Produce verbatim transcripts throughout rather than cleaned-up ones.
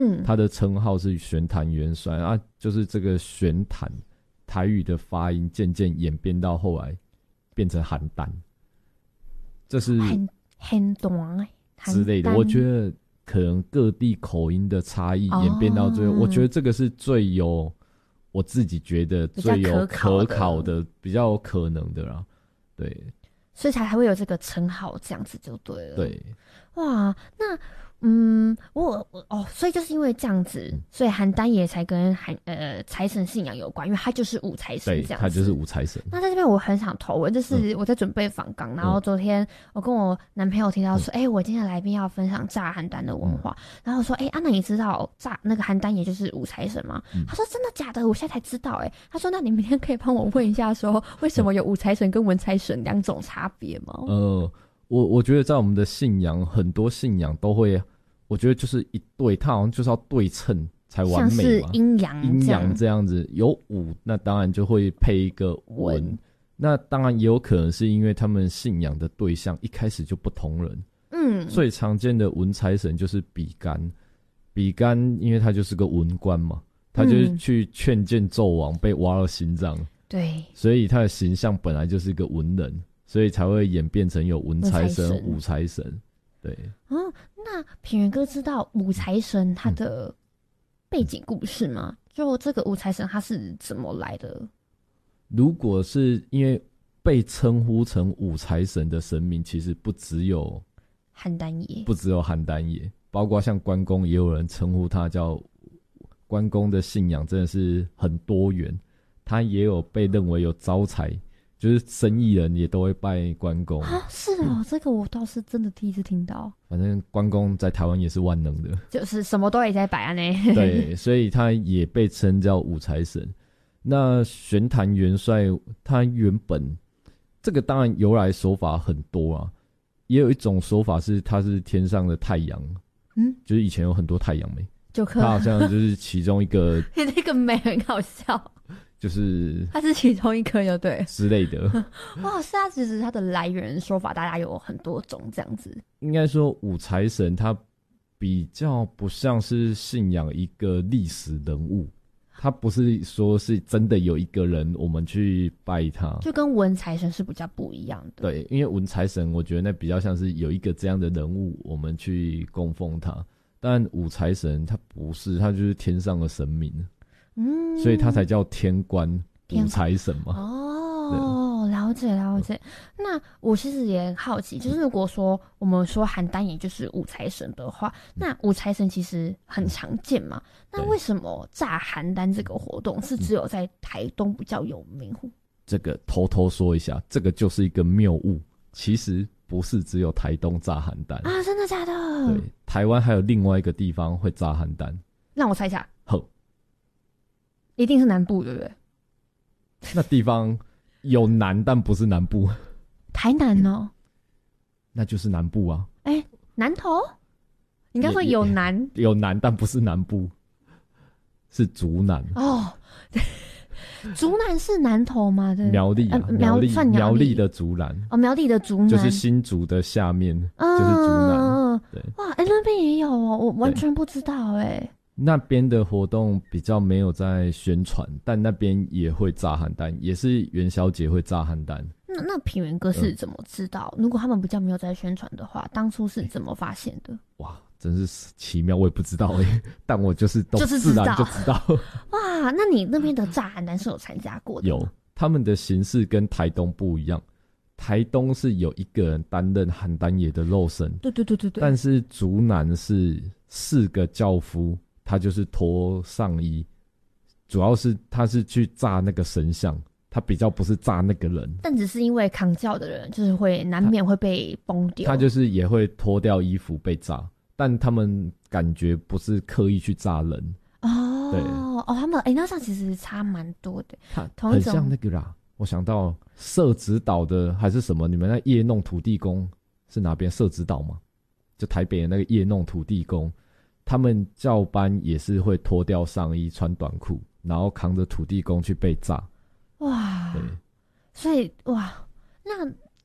嗯， 他的称号是玄坛元帅啊，就是这个玄坛台语的发音渐渐演变到后来变成邯郸，这是很很短之类的。我觉得可能各地口音的差异演变到最后， 哦、 我觉得这个是最有我自己觉得最有可考的、比较有可能的啦。对， 所以才还会有这个称号，这样子就对了。 对， 哇，那嗯，我我哦，所以就是因为这样子，所以邯郸爷才跟韩呃财神信仰有关，因为他就是五财神这样子， 他就是五财神。 那在这边我很想投问，就是我在准备访纲、嗯，然后昨天我跟我男朋友提到说，哎、嗯欸，我今天的来宾要分享炸邯郸的文化，嗯、然后我说，哎、欸，安、啊、娜你知道炸那个邯郸爷就是五财神吗、嗯？他说真的假的？我现在才知道、欸，哎，他说那你明天可以帮我问一下说，说为什么有五财神跟文财神两种差别吗？ 呃，我我觉得在我们的信仰，很多信仰都会。我觉得就是一对，它好像就是要对称才完美嘛， 像是阴阳阴阳这样子，有武那当然就会配一个文，那当然也有可能是因为他们信仰的对象一开始就不同人。嗯，最常见的文财神就是比干，比干因为他就是个文官嘛，他就是去劝谏纣王被挖了心脏， 对， 所以他的形象本来就是一个文人，所以才会演变成有文财神、武财神。对， 嗯，那品源哥知道五财神他的背景故事吗？嗯、就这个五财神他是怎么来的？ 如果是因为被称呼成五财神的神明，其实不只有邯郸爷， 不只有邯郸爷，包括像关公，也有人称呼他叫关公的信仰真的是很多元，他也有被认为有招财。就是生意人也都会拜关公啊，是哦、嗯，这个我倒是真的第一次听到。 反正关公在台湾也是万能的， 就是什么都也在摆啊呢。 对，所以他也被称叫五财神。那玄坛元帅他原本这个当然由来说法很多啊，也有一种说法是他是天上的太阳，嗯，就是以前有很多太阳梅， 就他好像就是其中一个。 你那个梅很好笑。 就是它是其中一颗，就对之类的。 哇，是啊，其实它的来源说法，大家有很多种这样子。 应该说，五财神他比较不像是信仰一个历史人物，他不是说是真的有一个人我们去拜他， 就跟文财神是比较不一样的。 对，因为文财神，我觉得那比较像是有一个这样的人物，我们去供奉他。但五财神他不是，他就是天上的神明。嗯，所以他才叫天官五财神嘛。 哦，了解了解。那我其实也很好奇，就是如果说我们说邯郸也就是五财神的话，那五财神其实很常见嘛。那为什么炸邯郸这个活动是只有在台东比较有名？ 这个偷偷说一下，这个就是一个谬误，其实不是只有台东炸邯郸啊，真的假的？ 对，台湾还有另外一个地方会炸邯郸。 让我猜一下。 好。 一定是南部，对不对？ 那地方有南，但不是南部。 台南哦， 那就是南部啊。 哎、欸，南投？你刚说有南， 有南，但不是南部，是竹南哦。竹南是南投吗？对， 苗栗啊， 呃、苗栗算苗栗的竹南哦，苗栗的竹南就是新竹的下面，嗯、就是竹南。对， 哇，哎、欸，那边也有哦，我完全不知道哎、欸。 那边的活动比较没有在宣传，但那边也会炸邯郸，也是元宵节会炸邯郸。 那那品源哥是怎么知道、嗯？如果他们比较没有在宣传的话，当初是怎么发现的？ 哇，真是奇妙，我也不知道哎、欸，但我就是都就是自然就知道。 哇，那你那边的炸邯郸是有参加过的？ 有，他们的形式跟台东不一样。台东是有一个人担任邯郸爷的肉身， 对对对对对。 但是竹南是四个轿夫。他就是脱上衣，主要是他是去炸那个神像，他比较不是炸那个人。 但只是因为扛轿的人就是会难免会被崩掉， 他就是也会脱掉衣服被炸，但他们感觉不是刻意去炸人。 哦， 对哦，他们哎、欸，那上其实差蛮多的， 同很像那个啦。我想到社子岛的还是什么，你们那夜弄土地公是哪边？社子岛吗？就台北的那个夜弄土地公。他们教班也是会脱掉上衣穿短裤，然后扛着土地公去被炸。 哇，对，所以哇，那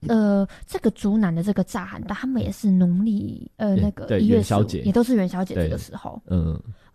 呃，这个竹南的这个炸邯郸，他们也是农历呃那个一月十五，也都是元宵节这个时候。嗯，